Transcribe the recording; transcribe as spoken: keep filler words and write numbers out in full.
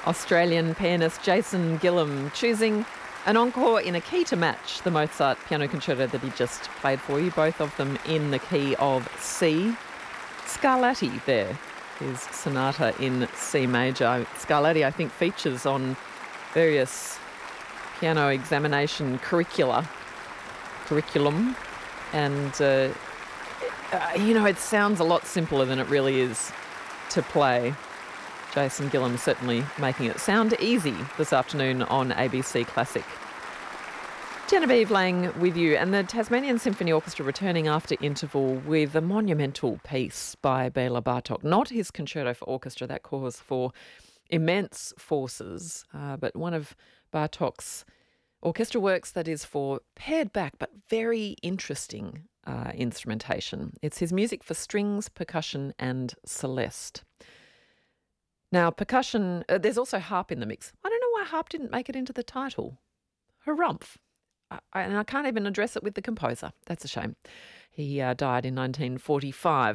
Australian pianist Jason Gillam choosing an encore in a key to match the Mozart piano concerto that he just played for you, both of them in the key of C. Scarlatti there, his sonata in C major. Scarlatti, I think, features on various piano examination curricula, curriculum, and, uh, uh, you know, it sounds a lot simpler than it really is to play. Jason Gillam certainly making it sound easy this afternoon on A B C Classic. Genevieve Lang with you, and the Tasmanian Symphony Orchestra returning after interval with a monumental piece by Bela Bartok. Not his concerto for orchestra, that calls for immense forces, uh, but one of Bartok's orchestral works that is for pared back but very interesting uh, instrumentation. It's his music for strings, percussion and celeste. Now, percussion, uh, there's also harp in the mix. I don't know why harp didn't make it into the title. Harumph. I, I, and I can't even address it with the composer. That's a shame. He uh, died in nineteen forty-five.